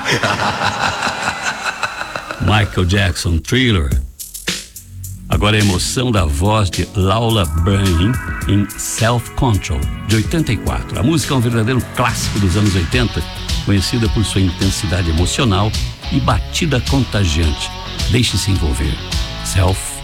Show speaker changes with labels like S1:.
S1: Michael Jackson, Thriller. Agora a emoção da voz de Laura Branigan em Self Control, de 84. A música é um verdadeiro clássico dos anos 80, conhecida por sua intensidade emocional e batida contagiante. Deixe-se envolver. Self